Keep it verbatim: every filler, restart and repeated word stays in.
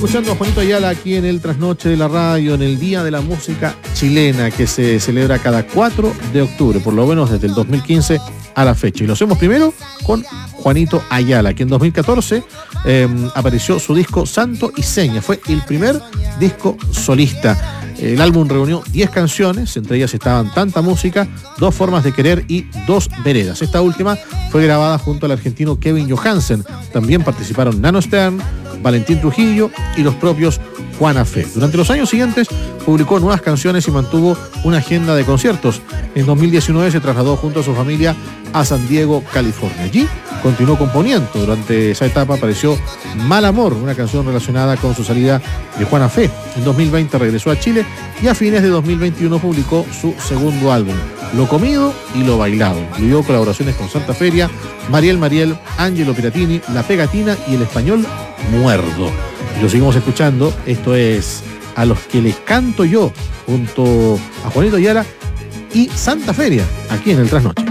Escuchando a Juanito Ayala aquí en el Trasnoche de la Radio, en el Día de la Música Chilena, que se celebra cada cuatro de octubre, por lo menos desde el dos mil quince a la fecha. Y lo hacemos primero con Juanito Ayala, que en dos mil catorce eh, apareció su disco Santo y Seña. Fue el primer disco solista. El álbum reunió diez canciones, entre ellas estaban Tanta Música, Dos Formas de Querer y Dos Veredas. Esta última fue grabada junto al argentino Kevin Johansen. También participaron Nano Stern, Valentín Trujillo y los propios Juana Fe. Durante los años siguientes publicó nuevas canciones y mantuvo una agenda de conciertos. En dos mil diecinueve se trasladó junto a su familia a San Diego, California. Allí continuó componiendo. Durante esa etapa apareció Mal Amor, una canción relacionada con su salida de Juana Fe. En dos mil veinte regresó a Chile y a fines de dos mil veintiuno publicó su segundo álbum, Lo Comido y Lo Bailado. Incluyó colaboraciones con Santa Feria, Mariel Mariel, Angelo Piratini, La Pegatina y el español Muerdo. Y lo seguimos escuchando. Esto es A los que les canto yo, junto a Juanito Ayala y Santa Feria, aquí en el Trasnoche.